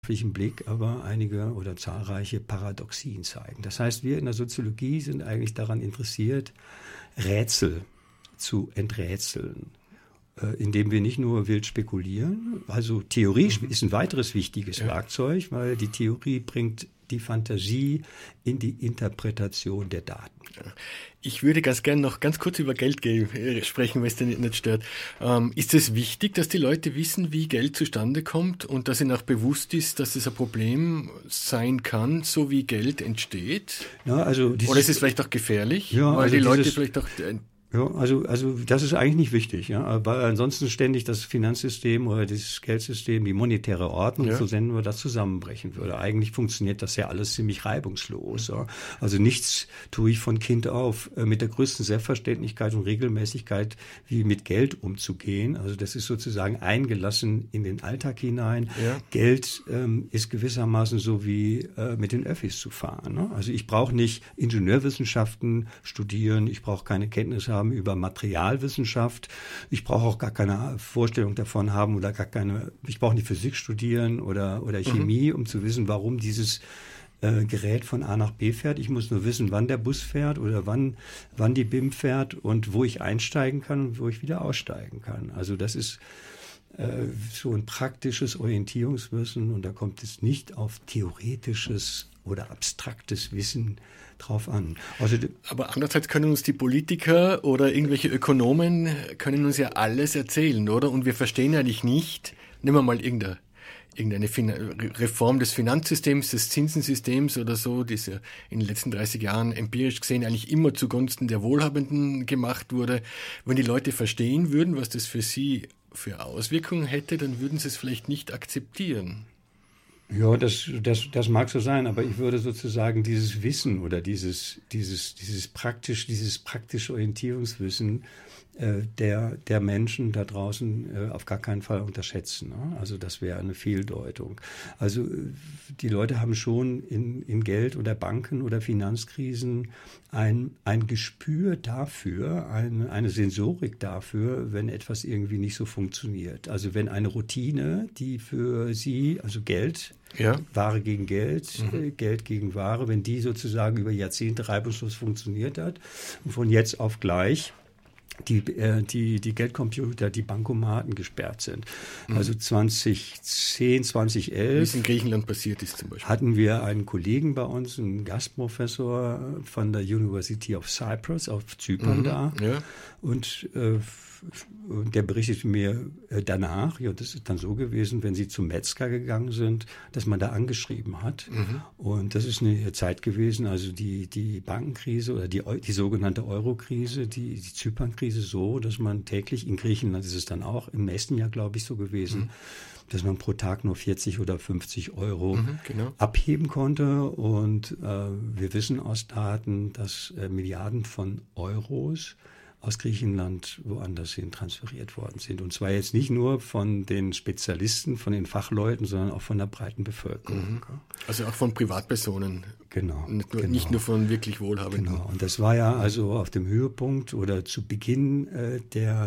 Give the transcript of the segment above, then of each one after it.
Blick aber einige oder zahlreiche Paradoxien zeigen. Das heißt, wir in der Soziologie sind eigentlich daran interessiert, Rätsel zu enträtseln, indem wir nicht nur wild spekulieren. Also Theorie ist ein weiteres wichtiges Werkzeug, weil die Theorie bringt die Fantasie in die Interpretation der Daten. Ich würde ganz gerne noch ganz kurz über Geld sprechen, wenn es dir nicht stört. Ist es wichtig, dass die Leute wissen, wie Geld zustande kommt und dass ihnen auch bewusst ist, dass es ein Problem sein kann, so wie Geld entsteht? Ja, also oder ist es vielleicht auch gefährlich, ja, weil also die Leute vielleicht auch... Ja, also das ist eigentlich nicht wichtig, ja, weil ansonsten ständig das Finanzsystem oder das Geldsystem, die monetäre Ordnung, so nennen wir das, zusammenbrechen würde. Eigentlich funktioniert das ja alles ziemlich reibungslos. Ja. Also nichts tue ich von Kind auf mit der größten Selbstverständlichkeit und Regelmäßigkeit, wie mit Geld umzugehen. Also das ist sozusagen eingelassen in den Alltag hinein. Ja. Geld ist gewissermaßen so wie mit den Öffis zu fahren. Ne? Also ich brauche nicht Ingenieurwissenschaften studieren, ich brauche keine Kenntnis haben über Materialwissenschaft. Ich brauche auch gar keine Vorstellung davon haben oder ich brauche nicht Physik studieren oder Chemie, um zu wissen, warum dieses Gerät von A nach B fährt. Ich muss nur wissen, wann der Bus fährt oder wann die BIM fährt und wo ich einsteigen kann und wo ich wieder aussteigen kann. Also das ist so ein praktisches Orientierungswissen und da kommt es nicht auf theoretisches oder abstraktes Wissen drauf an. Also, aber andererseits können uns die Politiker oder irgendwelche Ökonomen können uns ja alles erzählen, oder? Und wir verstehen eigentlich nicht, nehmen wir mal irgendeine Reform des Finanzsystems, des Zinsensystems oder so, die ja in den letzten 30 Jahren empirisch gesehen eigentlich immer zugunsten der Wohlhabenden gemacht wurde. Wenn die Leute verstehen würden, was das für sie für Auswirkungen hätte, dann würden sie es vielleicht nicht akzeptieren. Ja, das mag so sein, aber ich würde sozusagen dieses Wissen oder dieses praktische Orientierungswissen der Menschen da draußen auf gar keinen Fall unterschätzen. Ne? Also das wäre eine Fehldeutung. Also die Leute haben schon in Geld- oder Banken- oder Finanzkrisen ein Gespür dafür, eine Sensorik dafür, wenn etwas irgendwie nicht so funktioniert. Also wenn eine Routine, die für sie, also Geld, Ware gegen Geld, Geld gegen Ware, wenn die sozusagen über Jahrzehnte reibungslos funktioniert hat und von jetzt auf gleich die Geldcomputer, die Bankomaten gesperrt sind. Also 2010, 2011. Wie es in Griechenland passiert ist zum Beispiel. Hatten wir einen Kollegen bei uns, einen Gastprofessor von der University of Cyprus auf Zypern da. Ja. Und der berichtete mir danach, ja, das ist dann so gewesen, wenn sie zum Metzger gegangen sind, dass man da angeschrieben hat. Und das ist eine Zeit gewesen, also die Bankenkrise oder die sogenannte Euro-Krise, die Zypern-Krise so, dass man täglich, in Griechenland ist es dann auch, im nächsten Jahr, glaube ich, so gewesen, dass man pro Tag nur 40 oder 50 Euro abheben konnte. Und wir wissen aus Daten, dass Milliarden von Euros aus Griechenland woanders hin transferiert worden sind. Und zwar jetzt nicht nur von den Spezialisten, von den Fachleuten, sondern auch von der breiten Bevölkerung. Also auch von Privatpersonen. Genau. Nicht nur von wirklich Wohlhabenden. Genau. Und das war ja also auf dem Höhepunkt oder zu Beginn der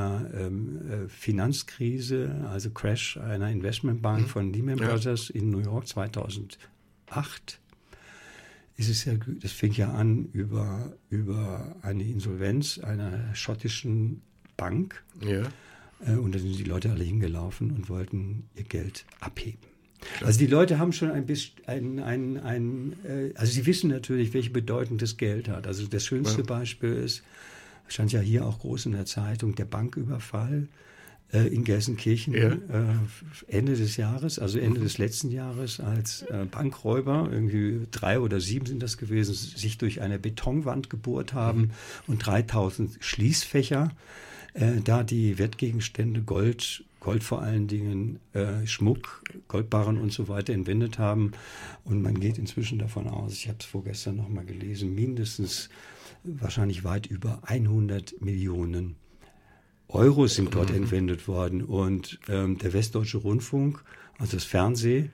Finanzkrise, also Crash einer Investmentbank von Lehman Brothers in New York 2008. Das fing ja an über eine Insolvenz einer schottischen Bank. Ja. Und da sind die Leute alle hingelaufen und wollten ihr Geld abheben. Klar. Also die Leute haben schon ein bisschen also sie wissen natürlich, welche Bedeutung das Geld hat. Also das schönste Beispiel ist, stand ja hier auch groß in der Zeitung, der Banküberfall in Gelsenkirchen Ende des Jahres, also Ende des letzten Jahres, als Bankräuber, irgendwie 3 oder 7 sind das gewesen, sich durch eine Betonwand gebohrt haben und 3000 Schließfächer, da die Wertgegenstände Gold vor allen Dingen, Schmuck, Goldbarren und so weiter entwendet haben. Und man geht inzwischen davon aus, ich habe es vorgestern noch mal gelesen, mindestens wahrscheinlich weit über 100 Millionen Euro sind dort entwendet worden. Und der Westdeutsche Rundfunk, also das Fernsehen,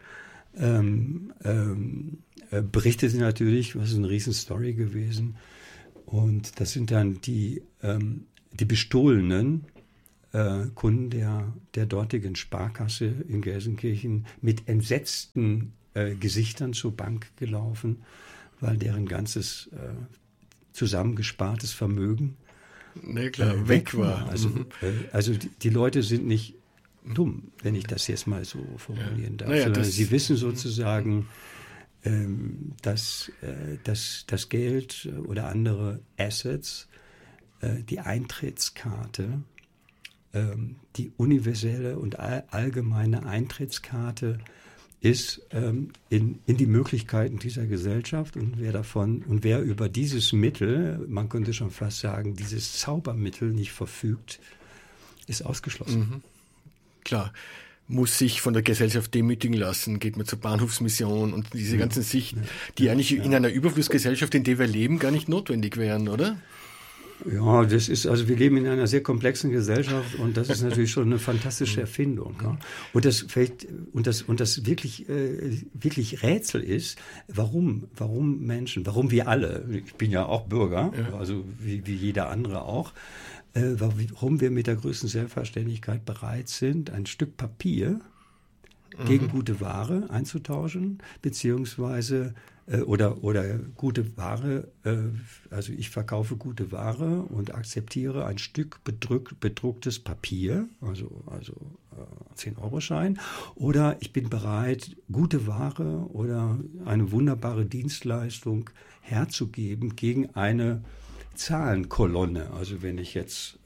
berichtete natürlich, was ist eine Riesenstory gewesen. Und das sind dann die bestohlenen Kunden der dortigen Sparkasse in Gelsenkirchen mit entsetzten Gesichtern zur Bank gelaufen, weil deren ganzes zusammengespartes Vermögen weg war. Also die Leute sind nicht dumm, wenn ich das jetzt mal so formulieren darf. Sondern sie wissen sozusagen, dass das Geld oder andere Assets, die Eintrittskarte, die universelle und allgemeine Eintrittskarte ist in die Möglichkeiten dieser Gesellschaft, und wer über dieses Mittel, man könnte schon fast sagen, dieses Zaubermittel nicht verfügt, ist ausgeschlossen. Mhm. Klar, muss sich von der Gesellschaft demütigen lassen, geht man zur Bahnhofsmission und diese ganzen Sichten, die eigentlich in einer Überflussgesellschaft, in der wir leben, gar nicht notwendig wären, oder? Ja, also wir leben in einer sehr komplexen Gesellschaft, und das ist natürlich schon eine fantastische Erfindung. Ja. Und das wirklich Rätsel ist, warum wir alle, ich bin ja auch Bürger, also wie jeder andere auch, warum wir mit der größten Selbstverständlichkeit bereit sind, ein Stück Papier gegen gute Ware einzutauschen, beziehungsweise oder gute Ware, also ich verkaufe gute Ware und akzeptiere ein Stück bedrucktes Papier, also 10-Euro-Schein, oder ich bin bereit, gute Ware oder eine wunderbare Dienstleistung herzugeben gegen eine Zahlenkolonne. Also wenn ich jetzt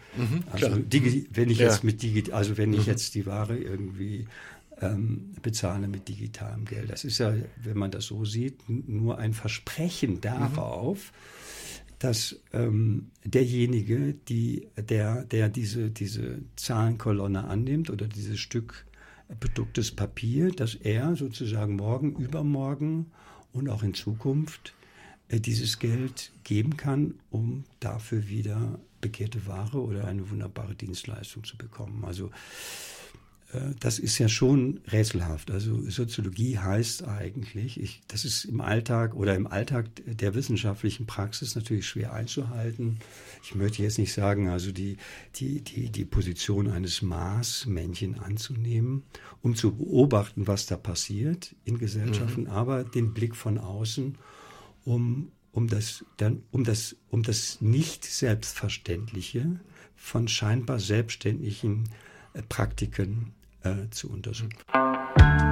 wenn ich jetzt die Ware irgendwie bezahle mit digitalem Geld. Das ist ja, wenn man das so sieht, nur ein Versprechen darauf, dass derjenige, der diese Zahlenkolonne annimmt oder dieses Stück bedrucktes Papier, dass er sozusagen morgen, übermorgen und auch in Zukunft dieses Geld geben kann, um dafür wieder begehrte Ware oder eine wunderbare Dienstleistung zu bekommen. Also das ist ja schon rätselhaft. Also Soziologie heißt eigentlich, das ist im Alltag der wissenschaftlichen Praxis natürlich schwer einzuhalten. Ich möchte jetzt nicht sagen, also die Position eines Marsmännchen anzunehmen, um zu beobachten, was da passiert in Gesellschaften, aber den Blick von außen, um das nicht Selbstverständliche von scheinbar selbstständigen Praktiken zu untersuchen.